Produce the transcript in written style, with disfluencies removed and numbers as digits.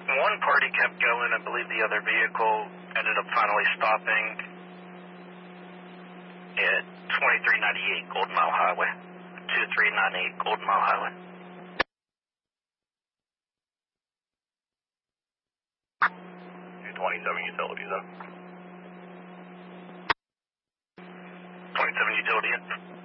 One party kept going. I believe the other vehicle ended up finally stopping at 2398 Golden Mile Highway. 2398 Golden Mile Highway. 227 utilities, then. 27 utility in.